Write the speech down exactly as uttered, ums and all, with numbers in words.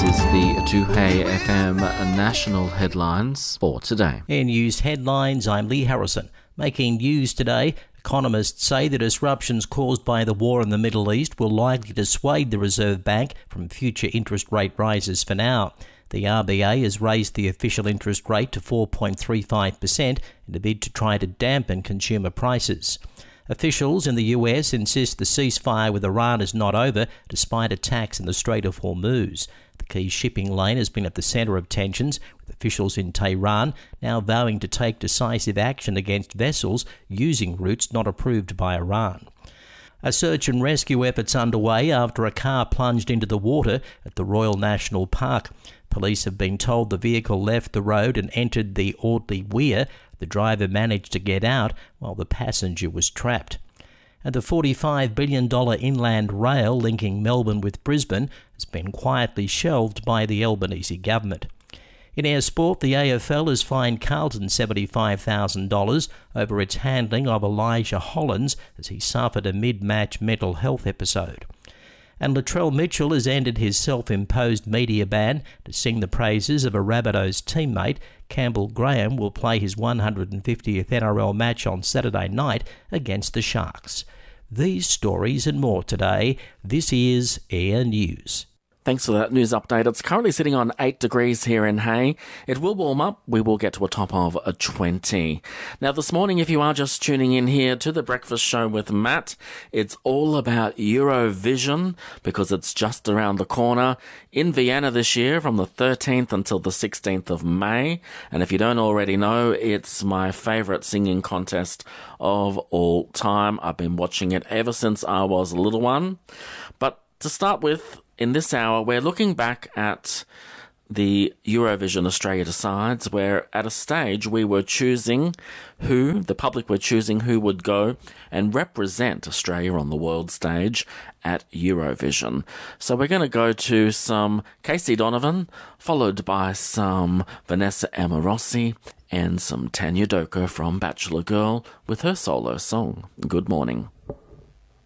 is the two Hey F M national headlines for today. In news headlines, I'm Lee Harrison. Making news today, economists say the disruptions caused by the war in the Middle East will likely dissuade the Reserve Bank from future interest rate rises for now. The R B A has raised the official interest rate to four point three five percent in a bid to try to dampen consumer prices. Officials in the U S insist the ceasefire with Iran is not over despite attacks in the Strait of Hormuz. The key shipping lane has been at the centre of tensions, with officials in Tehran now vowing to take decisive action against vessels using routes not approved by Iran. A search and rescue effort's underway after a car plunged into the water at the Royal National Park. Police have been told the vehicle left the road and entered the Audley Weir. The driver managed to get out while the passenger was trapped. And the forty-five billion dollars inland rail linking Melbourne with Brisbane has been quietly shelved by the Albanese government. In our sport, the A F L has fined Carlton seventy-five thousand dollars over its handling of Elijah Hollins as he suffered a mid-match mental health episode. And Latrell Mitchell has ended his self-imposed media ban to sing the praises of a Rabbitohs teammate. Campbell Graham will play his one hundred fiftieth N R L match on Saturday night against the Sharks. These stories and more today. This is Air News. Thanks for that news update. It's currently sitting on eight degrees here in Hay. It will warm up. We will get to a top of a twenty. Now, this morning, if you are just tuning in here to the Breakfast Show with Matt, it's all about Eurovision because it's just around the corner in Vienna this year from the thirteenth until the sixteenth of May. And if you don't already know, it's my favourite singing contest of all time. I've been watching it ever since I was a little one. But to start with, in this hour, we're looking back at the Eurovision Australia Decides, where at a stage we were choosing who, the public were choosing who would go and represent Australia on the world stage at Eurovision. So we're going to go to some Casey Donovan, followed by some Vanessa Amorosi and some Tanya Doka from Bachelor Girl with her solo song. Good morning.